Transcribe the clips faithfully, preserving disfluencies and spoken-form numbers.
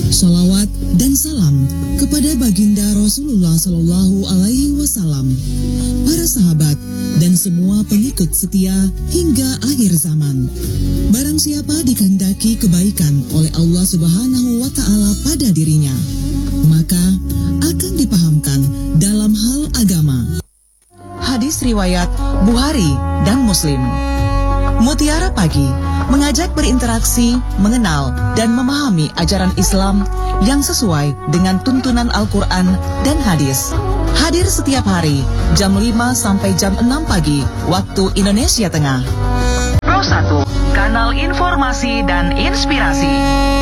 Sholawat dan salam kepada baginda Rasulullah Shallallahu Alaihi Wasallam, para sahabat dan semua pengikut setia hingga akhir zaman. Barang siapa dikehendaki kebaikan oleh Allah Subhanahu Wa Taala pada dirinya, maka akan dipahamkan dalam hal agama. Hadis riwayat Bukhari dan Muslim. Mutiara Pagi mengajak berinteraksi, mengenal, dan memahami ajaran Islam yang sesuai dengan tuntunan Al-Quran dan hadis. Hadir setiap hari, jam lima sampai jam enam pagi, waktu Indonesia Tengah. Pro satu, kanal informasi dan inspirasi.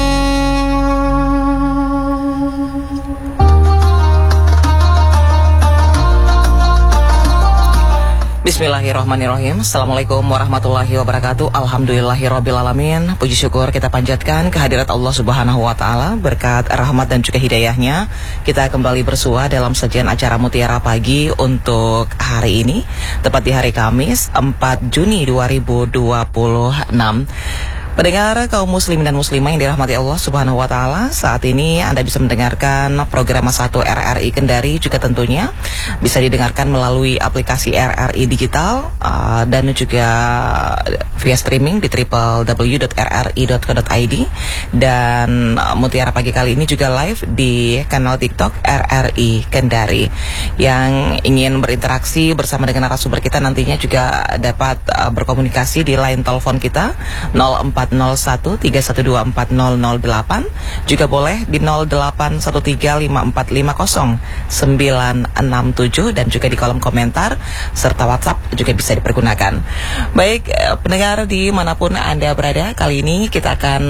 Bismillahirrahmanirrahim. Assalamualaikum warahmatullahi wabarakatuh. Alhamdulillahirrabbilalamin. Puji syukur kita panjatkan kehadirat Allah Subhanahu wa Ta'ala, berkat rahmat dan juga hidayahnya. Kita kembali bersua dalam sajian acara Mutiara Pagi untuk hari ini, tepat di hari Kamis empat Juni dua ribu dua puluh enam. Pendengar kaum muslimin dan muslimah yang dirahmati Allah Subhanahu wa Ta'ala, saat ini Anda bisa mendengarkan program satu R R I Kendari, juga tentunya bisa didengarkan melalui aplikasi R R I Digital, uh, dan juga via streaming di w w w dot r r i dot co dot i d. Dan uh, Mutiara Pagi kali ini juga live di kanal TikTok R R I Kendari. Yang ingin berinteraksi bersama dengan narasumber kita nantinya juga dapat uh, berkomunikasi di line telepon kita nol empat nol satu tiga satu dua empat nol nol delapan, juga boleh di nol delapan satu tiga lima empat lima nol sembilan enam tujuh, dan juga di kolom komentar serta WhatsApp juga bisa dipergunakan. Baik, pendengar dimanapun Anda berada, kali ini kita akan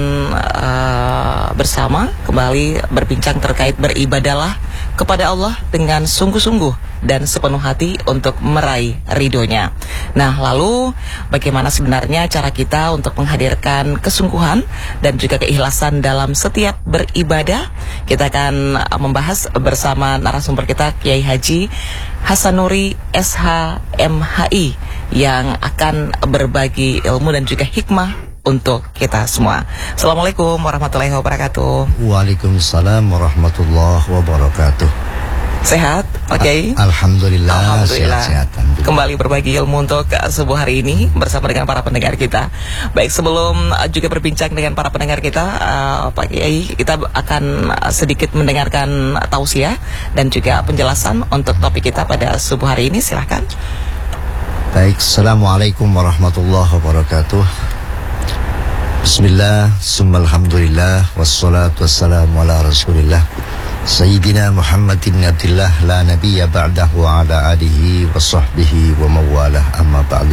uh, bersama kembali berbincang terkait beribadahlah kepada Allah dengan sungguh-sungguh dan sepenuh hati untuk meraih ridhonya. Nah, lalu bagaimana sebenarnya cara kita untuk menghadirkan kesungguhan dan juga keikhlasan dalam setiap beribadah? Kita akan membahas bersama narasumber kita, Kiai Haji Hasanuri S H M H I, yang akan berbagi ilmu dan juga hikmah untuk kita semua. Assalamualaikum warahmatullahi wabarakatuh. Waalaikumsalam warahmatullahi wabarakatuh. Sehat? Oke. Okay. Alhamdulillah, Alhamdulillah. Sehat, sehat. Kembali berbagi ilmu untuk uh, subuh hari ini bersama dengan para pendengar kita. Baik, sebelum uh, juga berbincang dengan para pendengar kita, uh, Pak Kiai, kita akan uh, sedikit mendengarkan uh, tausiah dan juga penjelasan untuk topik kita pada subuh hari ini. Silahkan. Baik, Assalamualaikum warahmatullahi wabarakatuh. Bismillah, summa alhamdulillah, wassalatu wassalamu ala rasulillah Sayyidina Muhammadin Abdillah la nabiyya ba'dahu wa ala alihi wa sahbihi wa mawalah, amma ba'dah.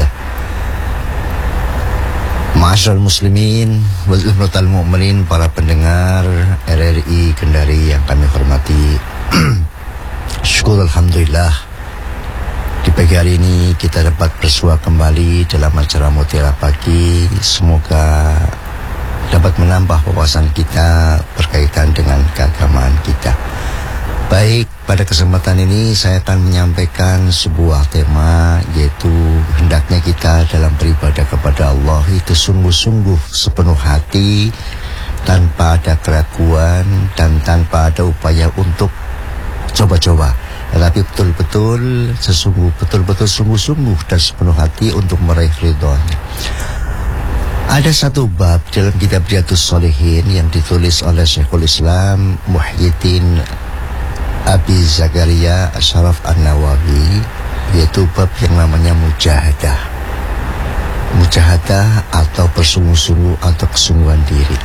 Ma'asyarul muslimin wal ihratal mu'minin, para pendengar R R I Kendari yang kami hormati. Syukur alhamdulillah, di pagi hari ini kita dapat bersua kembali dalam acara Mutiara Pagi. Semoga dapat menambah wawasan kita berkaitan dengan keagamaan kita. Baik, pada kesempatan ini saya akan menyampaikan sebuah tema, yaitu hendaknya kita dalam beribadah kepada Allah itu sungguh-sungguh sepenuh hati, tanpa ada keraguan dan tanpa ada upaya untuk coba-coba, tetapi betul-betul sesungguh, betul-betul sungguh-sungguh dan sepenuh hati untuk meraih ridhonya. Ada satu bab dalam kitab Riyadhus Shalihin yang ditulis oleh Syekhul Islam Muhyiddin Abi Zakaria Ashraf An-Nawawi, yaitu bab yang namanya mujahadah. Mujahadah atau bersungguh-sungguh atau kesungguhan diri.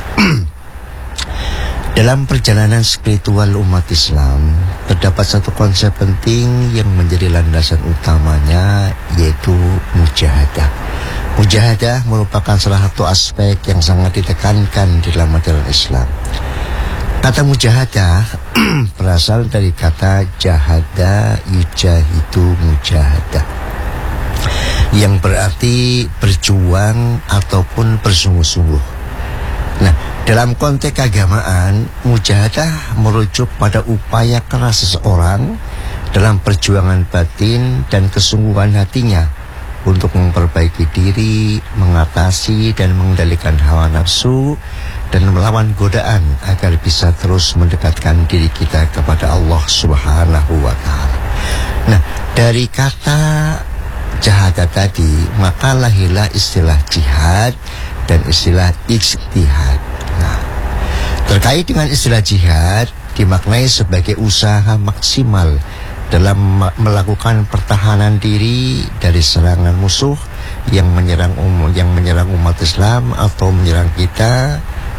Dalam perjalanan spiritual umat Islam, terdapat satu konsep penting yang menjadi landasan utamanya, yaitu mujahadah. Mujahadah merupakan salah satu aspek yang sangat ditekankan di dalam ajaran Islam. Kata mujahadah berasal dari kata jahada yujahidu mujahadah, yang berarti berjuang ataupun bersungguh-sungguh. Nah, dalam konteks keagamaan, mujahadah merujuk pada upaya keras seseorang dalam perjuangan batin dan kesungguhan hatinya untuk memperbaiki diri, mengatasi dan mengendalikan hawa nafsu, dan melawan godaan agar bisa terus mendekatkan diri kita kepada Allah Subhanahu wa Ta'ala. Nah, dari kata jahada tadi, maka lahirlah istilah jihad dan istilah ijtihad. Nah, terkait dengan istilah jihad, dimaknai sebagai usaha maksimal dalam melakukan pertahanan diri dari serangan musuh yang menyerang um, yang menyerang umat Islam atau menyerang kita,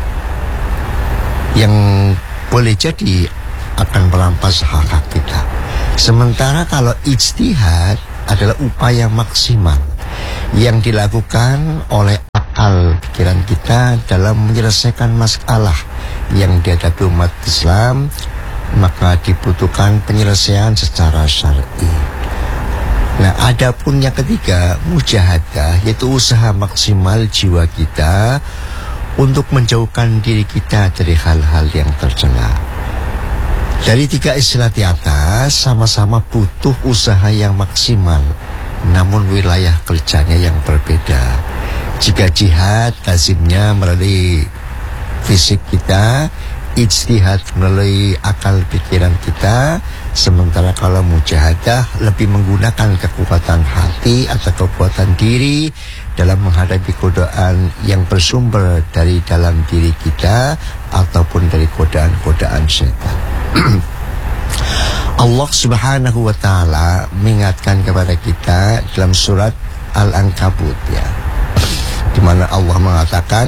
yang boleh jadi akan merampas hak-hak kita. Sementara kalau ijtihad adalah upaya maksimal yang dilakukan oleh akal pikiran kita dalam menyelesaikan masalah yang dihadapi umat Islam, maka dibutuhkan penyelesaian secara syar'i. Nah, adapun yang ketiga, mujahadah, yaitu usaha maksimal jiwa kita untuk menjauhkan diri kita dari hal-hal yang tercela. Dari tiga istilah di atas sama-sama butuh usaha yang maksimal, namun wilayah kerjanya yang berbeda. Jika jihad lazimnya melalui fisik kita, ijtihad melalui akal pikiran kita, sementara kalau mujahadah lebih menggunakan kekuatan hati atau kekuatan diri dalam menghadapi godaan yang bersumber dari dalam diri kita ataupun dari godaan-godaan syaitan. Allah Subhanahu wa Ta'ala mengingatkan kepada kita dalam surat Al-Ankabut, ya, di mana Allah mengatakan,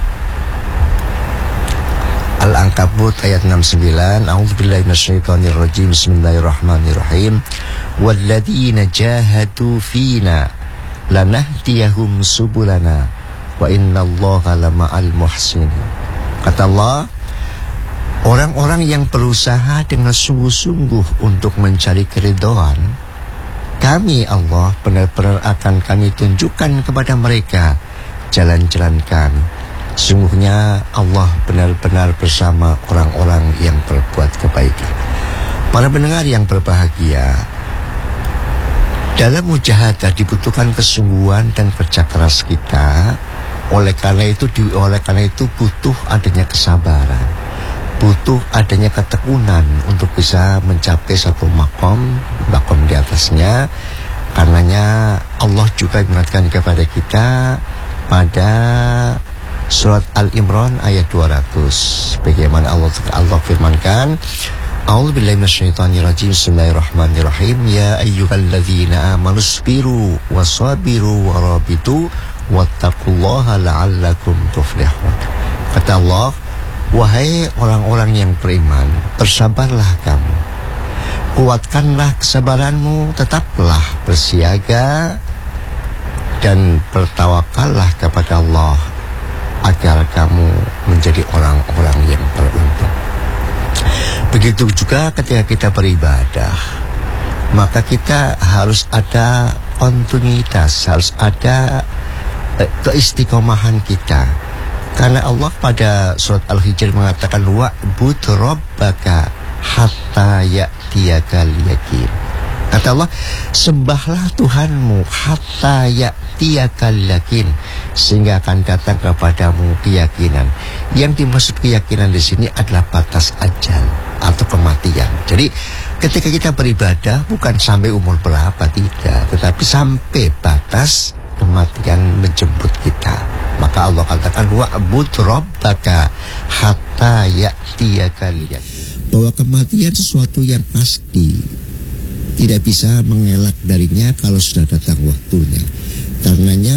Al-Ankabut ayat enam puluh sembilan, A'udzubillahi minasyaitonir rajim, Bismillahirrahmanirrahim. Walladzina jahadu fina lanahdiyahum subulana wa innallaha lama'al muhsinin. Kata Allah, orang-orang yang berusaha dengan sungguh-sungguh untuk mencari keridhaan, kami Allah benar-benar akan kami tunjukkan kepada mereka jalan-jalan kami. Sungguhnya Allah benar-benar bersama orang-orang yang berbuat kebaikan. Para pendengar yang berbahagia, dalam mujahadah dibutuhkan kesungguhan dan kerja keras kita. Oleh karena itu, di, oleh karena itu butuh adanya kesabaran, butuh adanya ketekunan untuk bisa mencapai satu makom, makom di atasnya. Karenanya Allah juga mengingatkan kepada kita pada surat Al-Imran ayat dua ratus. Bagaimana Allah Allah firmankan, A'udzubillahi minasyaitonirrajim, Bismillahirrahmanirrahim. Ya ayyuhalladzina amanu sabiru wasabiru warabitu wattaqullaha la'allakum tuflihun. Kata Allah, wahai orang-orang yang beriman, bersabarlah kamu, kuatkanlah kesabaranmu, tetaplah bersiaga dan bertawakallah kepada Allah agar kamu menjadi orang-orang yang beruntung. Begitu juga ketika kita beribadah, maka kita harus ada kontinuitas, harus ada eh, keistiqomahan kita. Karena Allah pada surat Al-Hijr mengatakan, wa'bud rabbaka hatta ya'tiyakal yaqin. Kata Allah, sembahlah Tuhanmu hatta ya'tiyakal yaqin, sehingga akan datang kepadamu keyakinan. Yang dimaksud keyakinan di sini adalah batas ajal atau kematian. Jadi ketika kita beribadah bukan sampai umur berapa, tidak, tetapi sampai batas kematian menjemput kita. Maka Allah katakan, wa'bud rabbaka hatta ya'tiyakal yaqin, bahwa kematian sesuatu yang pasti, tidak bisa mengelak darinya kalau sudah datang waktunya. Karenanya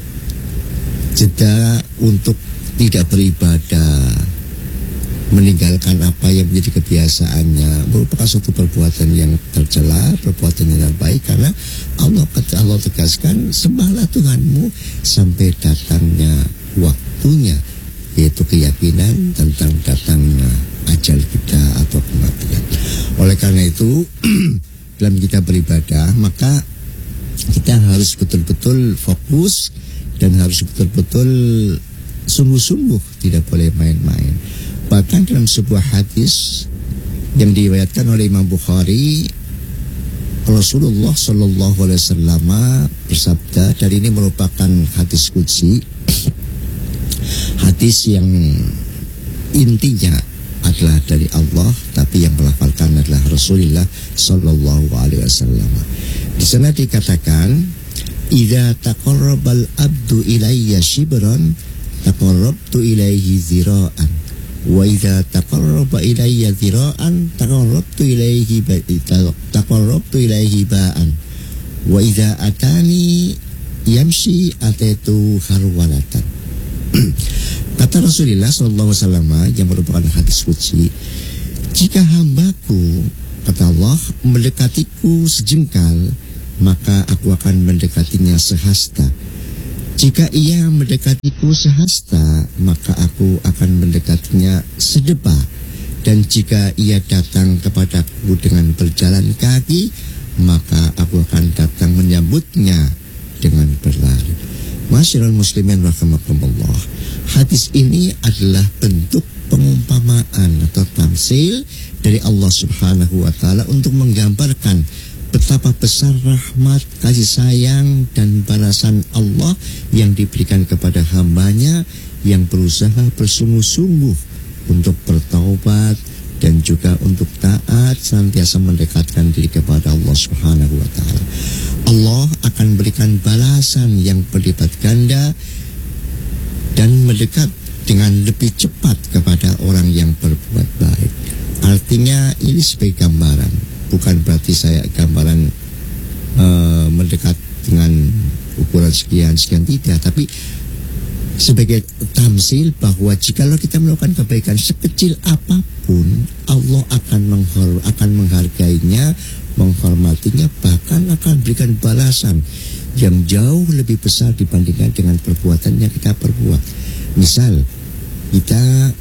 jeda untuk tidak beribadah, meninggalkan apa yang menjadi kebiasaannya, merupakan suatu perbuatan yang tercela, perbuatan yang baik. Karena Allah kata Allah tegaskan, sembahlah Tuhanmu sampai datangnya waktunya, yaitu keyakinan tentang datangnya ajal kita atau kematian. Oleh karena itu dalam kita beribadah, maka kita harus betul-betul fokus dan harus betul-betul sungguh-sungguh, tidak boleh main-main. Bahkan dalam sebuah hadis yang diriwayatkan oleh Imam Bukhari, Rasulullah Shallallahu Alaihi Wasallam bersabda, dan ini merupakan hadis qudsi, hadis yang intinya adalah dari Allah, tapi yang melafalkan adalah Rasulullah Sallallahu Alaihi Wasallam. Di sana dikatakan, "Idza taqarrabal abdu ilayya shibran, taqarrabtu ilaihi zira'an. Wa idza taqarraba ilayya zira'an, taqarrabtu ilaihi taqarrabtu ilaihi ba'an. Wa idza atani yamshi ataitu harwalatan." Kata Rasulullah Sallallahu Alaihi Wasallam yang merupakan hadis qudsi, jika hambaku, kata Allah, mendekatiku sejengkal, maka aku akan mendekatinya sehasta. Jika ia mendekatiku sehasta, maka aku akan mendekatinya sedeba. Dan jika ia datang kepadaku dengan berjalan kaki, maka aku akan datang menyambutnya dengan berlari. Masyarul muslimin rahimakumullah. Hadis ini adalah bentuk pengumpamaan atau tamsil dari Allah Subhanahu wa taala untuk menggambarkan betapa besar rahmat, kasih sayang dan balasan Allah yang diberikan kepada hambanya yang berusaha bersungguh-sungguh untuk bertaubat dan juga untuk taat, senantiasa mendekatkan diri kepada Allah Subhanahu wa taala. Allah akan berikan balasan yang berlipat ganda dan mendekat dengan lebih cepat kepada orang yang berbuat baik. Artinya ini sebagai gambaran, bukan berarti saya gambaran uh, mendekat dengan ukuran sekian sekian tidak, tapi sebagai tamsil bahwa jikalau kita melakukan kebaikan sekecil apapun, Allah akan menghor akan menghargainya, menghormatinya, bahkan akan berikan balasan yang jauh lebih besar dibandingkan dengan perbuatan yang kita perbuat. Misal kita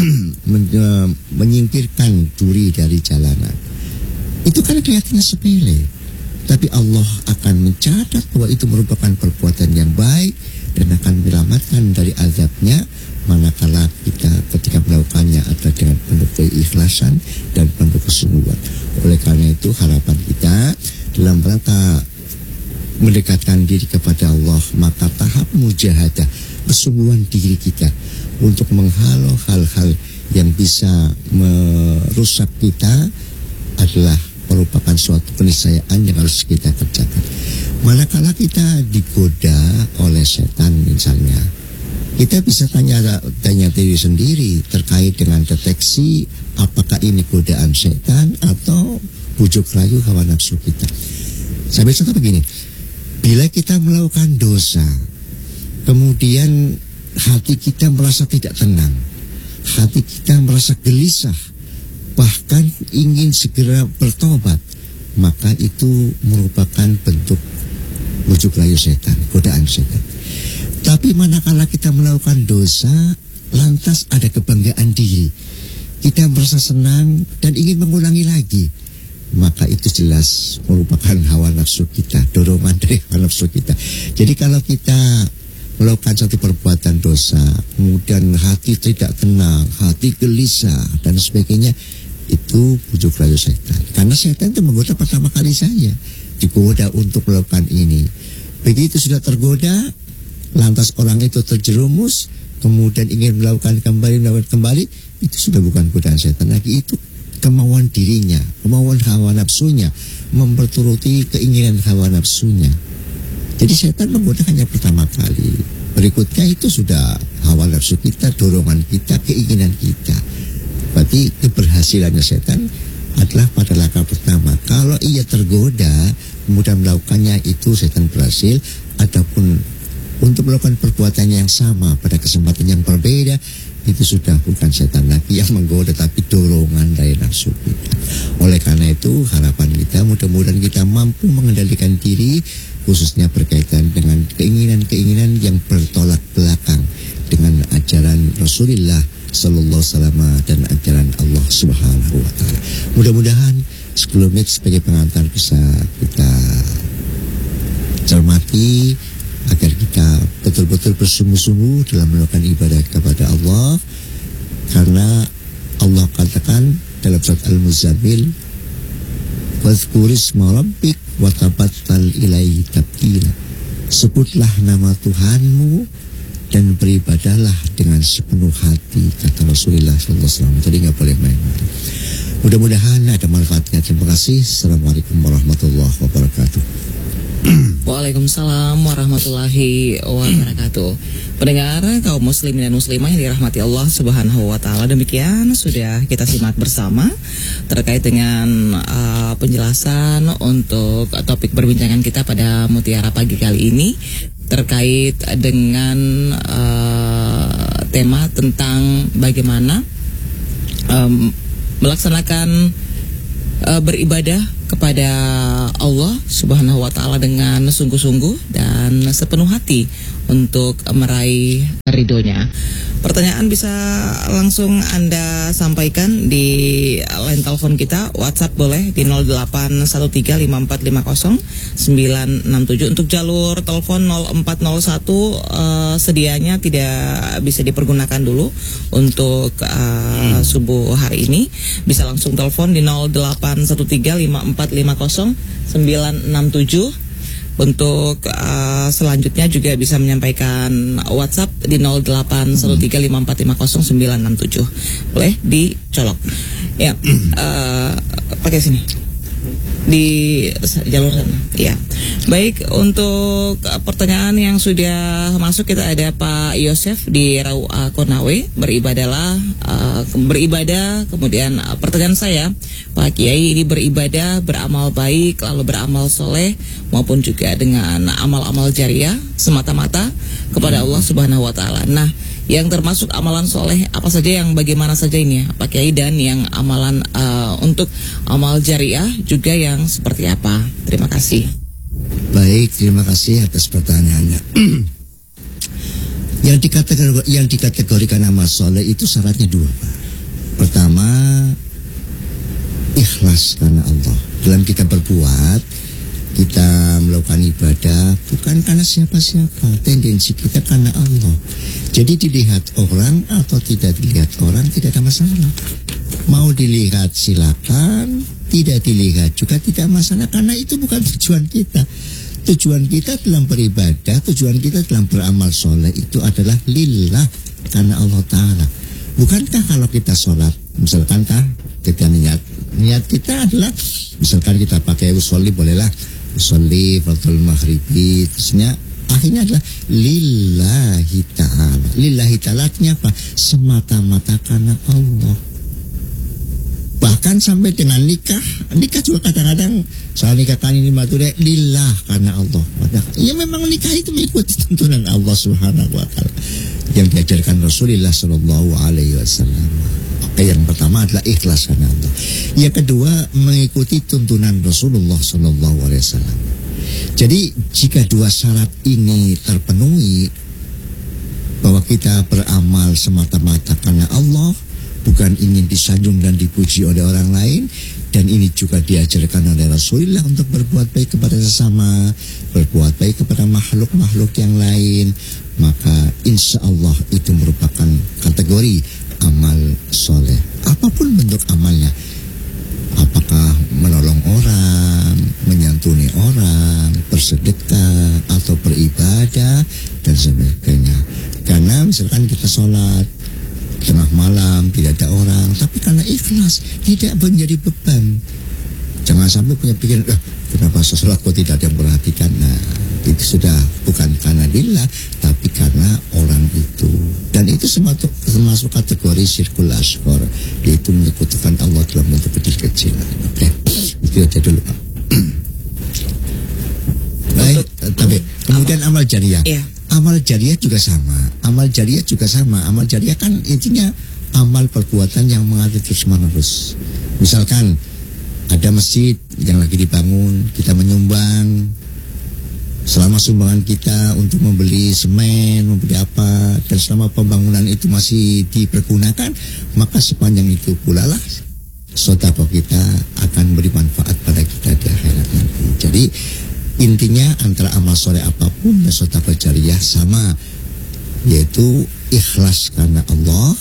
menyingkirkan duri dari jalanan, itu kan kelihatannya sepele, tapi Allah akan mencatat bahwa itu merupakan perbuatan yang baik dan akan menyelamatkan dari azabnya manakala kita ketika melakukannya adalah dengan penuh keikhlasan dan penuh kesungguhan. Oleh karena itu harapan kita dalam rangka mendekatkan diri kepada Allah, maka tahap mujahadah, kesungguhan diri kita untuk menghalau hal-hal yang bisa merusak kita adalah merupakan suatu keniscayaan yang harus kita kerjakan. Manakala kita digoda oleh setan misalnya, kita bisa tanya tanya diri sendiri terkait dengan deteksi apakah ini godaan setan atau bujuk rayu hawa nafsu kita. Saya contoh begini, bila kita melakukan dosa, kemudian hati kita merasa tidak tenang, hati kita merasa gelisah, bahkan ingin segera bertobat, maka itu merupakan bentuk bujuk rayu setan, godaan setan. Tapi manakala kita melakukan dosa, lantas ada kebanggaan diri, kita merasa senang dan ingin mengulangi lagi, maka itu jelas merupakan hawa nafsu kita, dorongan dari hawa nafsu kita. Jadi kalau kita melakukan satu perbuatan dosa, kemudian hati tidak tenang, hati gelisah dan sebagainya, itu bujuk rayu setan. Karena setan itu menggoda pertama kali saya, digoda untuk melakukan ini. Begitu sudah tergoda, lantas orang itu terjerumus, kemudian ingin melakukan kembali, melakukan kembali, itu sudah bukan godaan setan lagi, itu kemauan dirinya, kemauan hawa nafsunya, memperturuti keinginan hawa nafsunya. Jadi setan menggoda hanya pertama kali, berikutnya itu sudah hawa nafsu kita, dorongan kita, keinginan kita. Berarti keberhasilannya setan adalah pada langkah pertama. Kalau ia tergoda, kemudian melakukannya, itu setan berhasil. Adapun untuk melakukan perbuatan yang sama pada kesempatan yang berbeda, itu sudah bukan setan lagi yang menggoda, tapi dorongan dari nafsu kita. Oleh karena itu harapan kita mudah-mudahan kita mampu mengendalikan diri, khususnya berkaitan dengan keinginan-keinginan yang bertolak belakang dengan ajaran Rasulullah Sallallahu Alaihi Wasallam dan ajaran Allah Subhanahu Wa Taala. Mudah-mudahan sepuluh menit sebagai pengantar bisa kita cermati agar kita betul-betul bersungguh-sungguh dalam melakukan ibadah kepada Allah, karena Allah katakan dalam surat Al-Muzammil, "Wadhkurisma rabbik wa tabattal ilaihi tabtila." Sebutlah nama Tuhanmu dan beribadahlah dengan sepenuh hati, kata Rasulullah shallallahu alaihi wasallam. Jadi nggak boleh main-main. Mudah-mudahan ada manfaatnya. Terima kasih. Assalamualaikum warahmatullahi wabarakatuh. Waalaikumsalam warahmatullahi wabarakatuh. Pendengar kaum muslimin dan muslimah yang dirahmati Allah Subhanahu wa taala, demikian sudah kita simak bersama terkait dengan uh, penjelasan untuk topik perbincangan kita pada Mutiara Pagi kali ini terkait dengan uh, tema tentang bagaimana um, melaksanakan uh, beribadah kepada Allah Subhanahu wa taala dengan sungguh-sungguh dan sepenuh hati untuk meraih ridhonya. Pertanyaan bisa langsung Anda sampaikan di line telepon kita, WhatsApp boleh di nol delapan satu tiga lima empat lima nol sembilan enam tujuh. Untuk jalur telepon nol empat nol satu uh, sedianya tidak bisa dipergunakan dulu untuk uh, subuh hari ini. Bisa langsung telepon di nol delapan satu tiga lima empat lima nol sembilan enam tujuh. Untuk uh, selanjutnya juga bisa menyampaikan WhatsApp di nol delapan satu tiga lima empat lima nol sembilan enam tujuh. Boleh dicolok. Ya, uh, pakai sini. Di jalur sana. Ya. Baik, untuk pertanyaan yang sudah masuk, kita ada Pak Yosef di Raua Konawe. Beribadalah uh, beribadah. Kemudian uh, pertanyaan saya, Pak Kiai, ini beribadah, beramal baik, lalu beramal soleh, maupun juga dengan amal-amal jariah semata-mata kepada Allah Subhanahu wa taala. Nah, yang termasuk amalan soleh apa saja, yang bagaimana saja ini ya Pak Kiai, dan yang amalan uh, untuk amal jariah juga yang seperti apa? Terima kasih. Baik, terima kasih atas pertanyaannya. Yang dikategorikan, yang dikategorikan amal soleh itu syaratnya dua, Pak. Pertama, ikhlas karena Allah. Dalam kita berbuat, kita melakukan ibadah bukan karena siapa-siapa, tendensi kita karena Allah. Jadi dilihat orang atau tidak dilihat orang tidak ada masalah. Mau dilihat silakan, tidak dilihat juga tidak masalah, karena itu bukan tujuan kita. Tujuan kita dalam beribadah, tujuan kita dalam beramal soleh itu adalah lillah, karena Allah Ta'ala. Bukankah kalau kita sholat, misalkan kah kita niat, niat kita adalah misalkan kita pakai usolli, bolehlah usolli fardul maghribi, terusnya akhirnya adalah lillahi ta'ala. Lillahi ta'ala artinya apa? Semata-mata karena Allah. Bahkan sampai dengan nikah, nikah juga kadang-kadang soal nikah kan ini mature lillah karena Allah. Ya memang nikah itu mengikuti tuntunan Allah Subhanahu wa taala yang diajarkan Rasulullah Shallallahu alaihi wasallam. Oke, yang pertama adalah ikhlas karena Allah. Yang kedua, mengikuti tuntunan Rasulullah Shallallahu alaihi wasallam. Jadi jika dua syarat ini terpenuhi, bahwa kita beramal semata-mata karena Allah, bukan ingin disanjung dan dipuji oleh orang lain, dan ini juga diajarkan oleh Rasulullah untuk berbuat baik kepada sesama, berbuat baik kepada makhluk-makhluk yang lain, maka insya Allah itu merupakan kategori amal soleh. Apapun bentuk amalnya, apakah menolong orang, menyantuni orang, bersedekah, atau beribadah, dan sebagainya. Karena misalkan kita sholat tengah malam, tidak ada orang, tapi karena ikhlas, tidak menjadi beban. Jangan sampai punya pikiran, eh, kenapa sholat kok tidak ada yang perhatikan. Nah, itu sudah bukan karena lillah, tapi karena orang itu. Dan itu termasuk, termasuk kategori syirkul asghar, yaitu menyekutukan Allah dalam bentuk kecil-kecilan. Oke, itu aja dulu, Pak. Baik, tapi kemudian amal jariah. Iya. Amal jariah juga sama. Amal jariah juga sama. Amal jariah kan intinya amal perbuatan yang mengalir terus menerus. Misalkan ada masjid yang lagi dibangun, kita menyumbang. Selama sumbangan kita untuk membeli semen, membeli apa, dan selama pembangunan itu masih dipergunakan, maka sepanjang itu pula lah sedekah kita akan beri manfaat pada kita di akhirat nanti. Jadi intinya antara amal soleh apapun dan sedekah jariah sama, yaitu ikhlas karena Allah,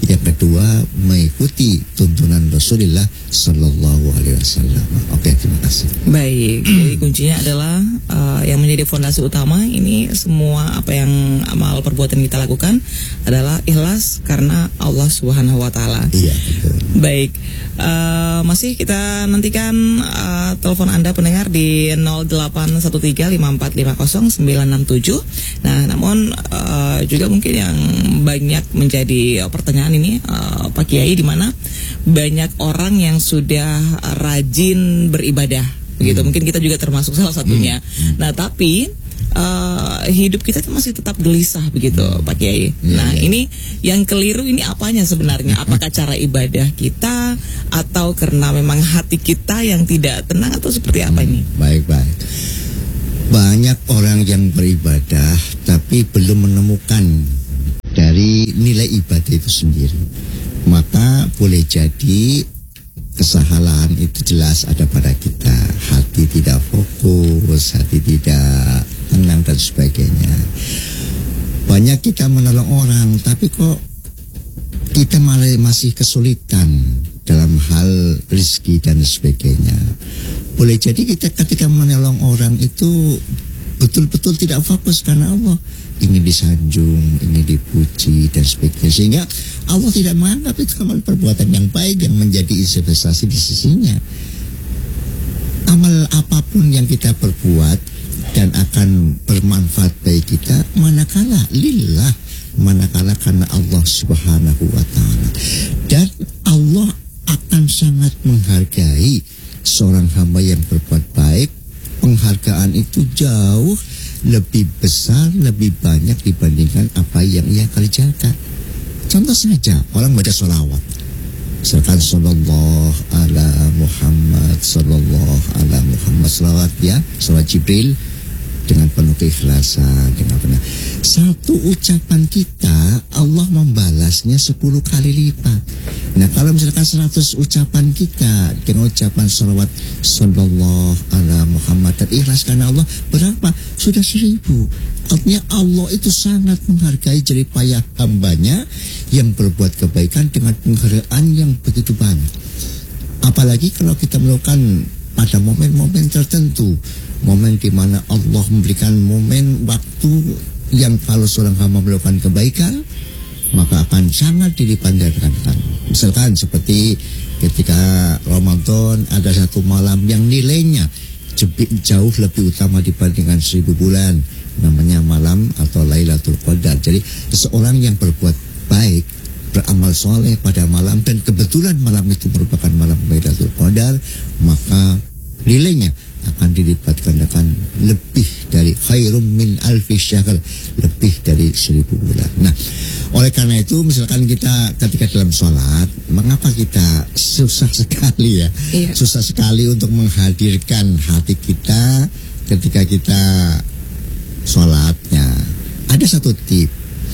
Yang kedua, mengikuti tuntunan Rasulullah Sallallahu Alaihi Wasallam. Oke, terima kasih. Baik, jadi kuncinya adalah uh, yang menjadi fondasi utama ini semua apa yang amal perbuatan kita lakukan adalah ikhlas karena Allah Subhanahu Wa Taala. Iya, betul. Baik, uh, masih kita nantikan uh, telepon Anda pendengar di nol delapan satu tiga lima empat lima nol sembilan enam tujuh. Nah, namun uh, juga mungkin yang banyak menjadi pertanyaan ini uh, Pak Kiai, di mana banyak orang yang sudah rajin beribadah, begitu. Hmm. Mungkin kita juga termasuk salah satunya. Hmm. Nah, tapi uh, hidup kita itu masih tetap gelisah, begitu, hmm. Pak Kiai. Ya, nah, ya. ini yang keliru ini apanya sebenarnya? Apakah cara ibadah kita atau karena memang hati kita yang tidak tenang atau seperti apa ini? Hmm, baik, baik. Banyak orang yang beribadah tapi belum menemukan dari nilai ibadah itu sendiri. Maka boleh jadi kesalahan itu jelas ada pada kita. Hati tidak fokus, hati tidak tenang dan sebagainya. Banyak kita menolong orang, tapi kok kita malah masih kesulitan dalam hal rezeki dan sebagainya. Boleh jadi kita ketika menolong orang itu betul-betul tidak fokus karena Allah ingin disanjung, ingin dipuji dan sebagainya, sehingga Allah tidak menganggap itu amal perbuatan yang baik yang menjadi investasi di sisinya. Amal apapun yang kita perbuat dan akan bermanfaat bagi kita, manakala lillah, manakala karena Allah Subhanahu Wa Taala, dan Allah akan sangat menghargai seorang hamba yang berbuat baik. Penghargaan itu jauh lebih besar, lebih banyak dibandingkan apa yang ia kerjakan. Contoh saja, orang baca sholawat, misalkan sallallahu ala Muhammad, sallallahu ala Muhammad, sholawat ya, sholawat Jibril dengan penuh keikhlasan, dengan benar. Satu ucapan kita Allah membalasnya sepuluh kali lipat. Nah, kalau misalkan seratus ucapan kita dengan ucapan sholawat sallallahu ala Muhammad dan ikhlas karena Allah, berapa? Sudah seribu. Artinya Allah itu sangat menghargai jerih payah hambanya yang berbuat kebaikan dengan penghargaan yang begitu banyak. Apalagi kalau kita melakukan pada momen-momen tertentu, momen di mana Allah memberikan momen waktu yang kalau seorang hamba melakukan kebaikan maka akan sangat dilipat gandakan. Misalkan seperti ketika Ramadan ada satu malam yang nilainya jauh lebih utama dibandingkan seribu bulan, namanya malam atau Lailatul Qadar. Jadi seseorang yang berbuat baik, beramal soleh pada malam, dan kebetulan malam itu merupakan malam Lailatul Qadar, maka nilainya akan dilipat gandakan lebih dari khairum min alfi syahr, lebih dari seribu bulan. Nah, oleh karena itu misalkan kita ketika dalam sholat, mengapa kita susah sekali ya, iya. susah sekali untuk menghadirkan hati kita ketika kita sholatnya. Ada satu tip,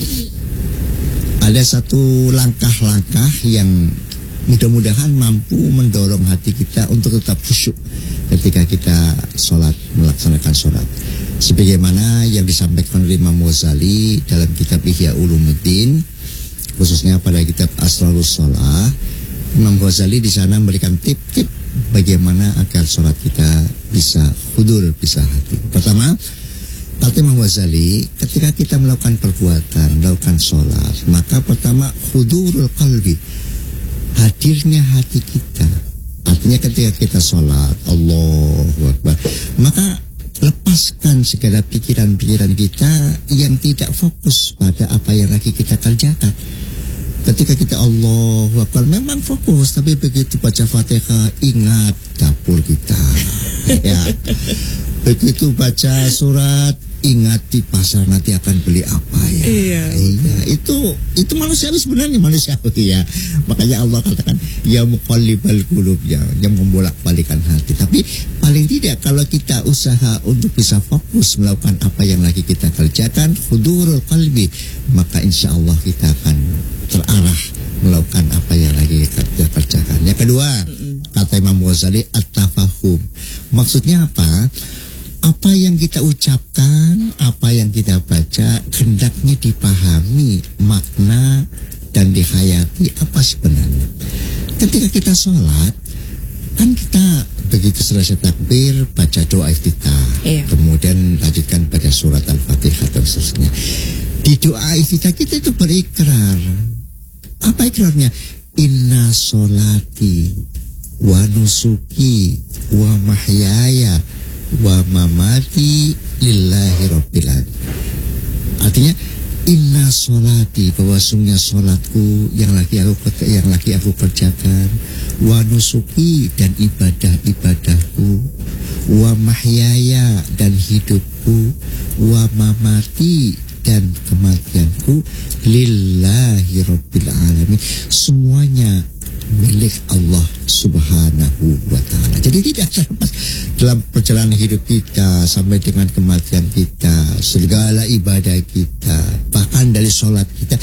ada satu langkah-langkah yang mudah-mudahan mampu mendorong hati kita untuk tetap khusyuk ketika kita sholat, melaksanakan sholat. Sebagaimana yang disampaikan oleh Imam Ghazali dalam kitab Ihya Ulumuddin, khususnya pada kitab Asrarus Shalah, Imam Ghazali di sana memberikan tip-tip bagaimana agar sholat kita bisa hudur, bisa hati. Pertama, kata Imam Ghazali, ketika kita melakukan perbuatan, melakukan sholat, maka pertama hudurul qalbi, hadirnya hati kita. Artinya ketika kita sholat, Allahu Akbar, maka lepaskan segala pikiran-pikiran kita yang tidak fokus pada apa yang lagi kita kerjakan. Ketika kita Allahu Akbar memang fokus, tapi begitu baca Fatihah ingat dapur kita. Ya. Begitu baca surat ingat di pasar nanti akan beli apa ya. Iya. Iya, itu itu manusiawi sebenarnya, manusiawi ya. Makanya Allah katakan ya muqallibal qulub, ya, yang membolak-balikan hati. Tapi paling tidak kalau kita usaha untuk bisa fokus melakukan apa yang lagi kita kerjakan, hudurul qalbi, maka insya Allah kita akan terarah melakukan apa yang lagi kita kerjakan. Yang kedua, mm-mm. kata Imam Ghazali, at-tafahum. Maksudnya apa? Apa yang kita ucapkan, apa yang kita baca, hendaknya dipahami makna dan dihayati apa sebenarnya. Ketika kita sholat, kan kita begitu selesai takbir, baca doa iftitah, iya. kemudian lanjutkan pada surat Al-Fatihah dan seterusnya. Di doa iftitah kita itu berikrar. Apa ikrarnya? Inna sholati wa nusuki wa mahyaya wa mamati lillahi rabbil alamin. Artinya inna sholati, bahwa sungguhnya sholatku yang lagi aku yang lagi aku kerjakan, wa nusuki dan ibadah-ibadahku, wa mahyaya dan hidupku, wa mamati dan kematianku, lillahi rabbil alamin, semuanya milik Allah subhanahu wa ta'ala. Jadi tidak terlepas dalam perjalanan hidup kita sampai dengan kematian kita, segala ibadah kita, bahkan dari sholat kita,